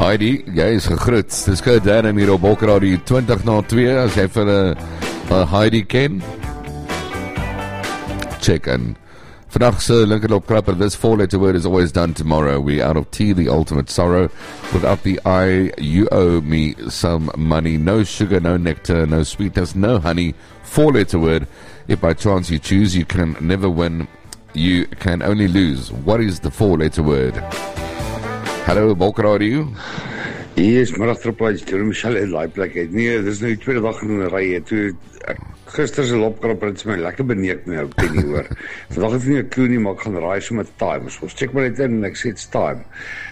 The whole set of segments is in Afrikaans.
Heidi, jy is gegroet. Dis Kurt Darren hier op Bokradio 20:02, as jy vir Heidi ken. Check in. Vandaag se Linkerloop Krapper, this four-letter word is always done tomorrow. We out of tea, the ultimate sorrow. Without the I, you owe me some money. No sugar, no nectar, no sweetness, no honey. Four-letter word. If by chance you choose, you can never win. You can only lose. What is the four-letter word? Hallo, Bokradio. Hier is middag Triple-H, toe Michelle in die plek het. Nee, dis nou die tweede dag in 'n ry. Toe gister se loopkrapper het my lekker beneek nou op 10 uur. Vandag het ek nie 'n clue nie, maar ek gaan raai so met time. So ons check maar net in en ek sê it's time.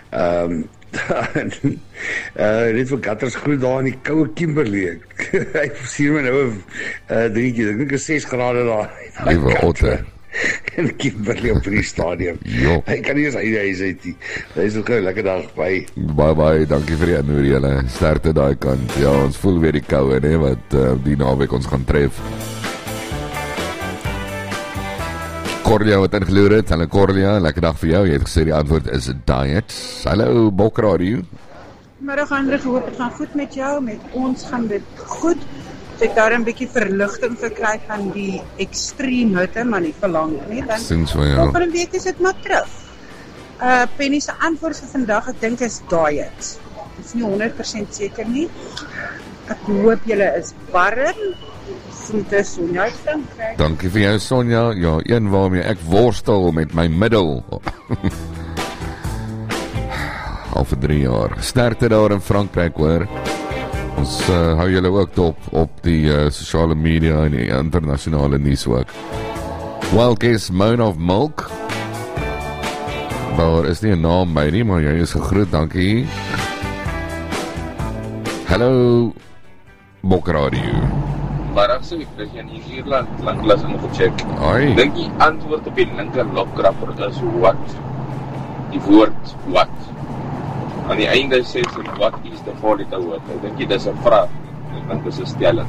Net vir Gatters groet daar in die koue Kimberley. Hy versier my nou 'n drinkjie. Ek dink is 6 grade daar. Liewe otter. En Kimberley op die stadion. Hy kan nie eens uit die huis uit nie. Hy is ook 'n lekker dag by. Bye, dankie vir die aanhoor julle. Sterkte daai kant. Ja, ons voel weer die koue, hè, wat die naweek ons gaan tref. Corlia wat ingeloer het. Hallo Corlia, lekker dag vir jou. Jy het gesê die antwoord is diet. Hallo Bokradio. Middag Andre, hoop dit gaan goed met jou. Met ons gaan dit goed. Ek daar 'n bietjie verligting gekry van die ekstreme hitte, maar nie vir lank nie. Dan volgende week is dit maar terug. Penny se antwoord vir vandag, ek dink is diet. Ek is nie 100% seker nie. Ek hoop julle is warm. Groete Sonja uit Frankryk. Dankie vir jou Sonja. Ja, een waarmee ek worstel met my middel. Al vir 3 jaar. Sterkte daar in Frankryk hoor. Ons hou julle ook dop op die sosiale media en die internasionale nuus ook. Wild Guess Moan of Milk. Daar is nie 'n naam by nie, maar jy is gegroet, dankie. Hallo Bokradio. Middag sê ek, dat jy in Ierland lanklaas in gecheck. Dink die antwoord op die linkerloop krapper is what? Die woord what? Aan die einde sê sy, what is the four-letter word? Ek dink dis 'n vraag. Ek dink dis 'n stelling.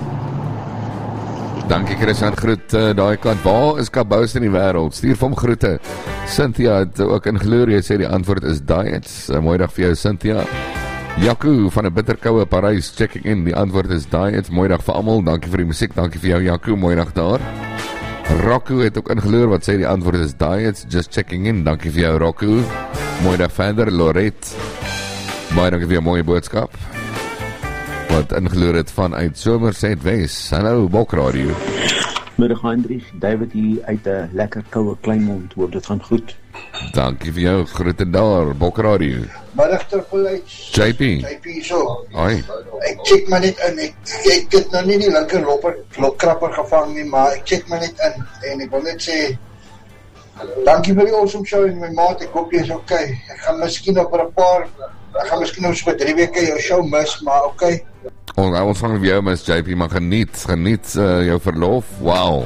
Dankie Christian, groet daai kant. Waar is Kabous in die wêreld? Stuur vir hom groete. Cynthia het ook ingeloer, jy sê die antwoord is diet. Mooi dag vir jou Cynthia. Jaco van 'n bitterkoue Parys, checking in. Die antwoord is diet. Mooi dag vir almal. Dankie vir die musiek. Dankie vir jou Jaco. Mooi dag daar. Rocco het ook ingeloer wat sê die antwoord is diet. Just checking in. Dankie vir jou Rocco. Mooi dag verder. Lorette. Baie dankie vir jou mooie boodskap. Wat ingeloer het vanuit Somerset Wes. Hallo Bokradio. Middag Hendrik, David hier uit 'n lekker koue Kleinmond. Hoop dit gaan goed. Dankie vir jou groete daar Bokradio. Middag Triple-H. JP so. Hoi. Ek check maar net in. Ek het nou nie die linker loopkrapper gevang nie, maar ek check maar net in en ek wil net sê dankie vir die awesome show en my maat, ek hoop jy is okay. Ek gaan miskien op 'n 3 weke jou show mis, maar okay. Ons gaan vir jou mis JP, maar geniet jou verlof. Wow.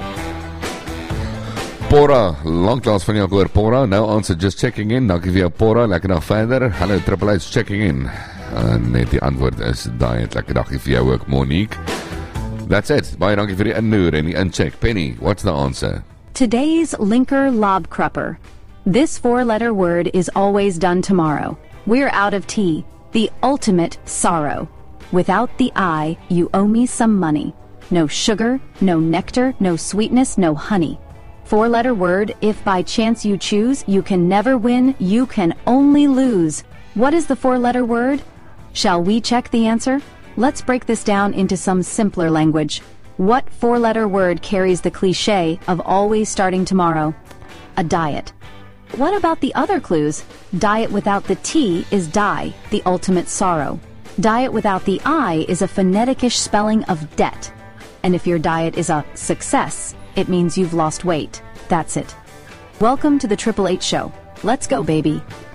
Pora, lanklaas van jou gehoor Pora. Nou answer just checking in. Dankie vir jou Pora, lekker dag verder. Hallo Triple H checking in. Net die antwoord is diet. Lekker dag vir jou ook Monique. That's it. Baie dankie vir die innoer en die incheck. Penny, what's the answer? Today's Linker Lobkrupper. This four-letter word is always done tomorrow. We're out of tea, the ultimate sorrow. Without the I, you owe me some money. No sugar, no nectar, no sweetness, no honey. Four-letter word, if by chance you choose, you can never win, you can only lose. What is the four-letter word? Shall we check the answer? Let's break this down into some simpler language. What four-letter word carries the cliché of always starting tomorrow? A diet. What about the other clues? Diet without the T is die, the ultimate sorrow. Diet without the I is a phonetic-ish spelling of debt. And if your diet is a success, it means you've lost weight. That's it. Welcome to the Triple H Show. Let's go, baby.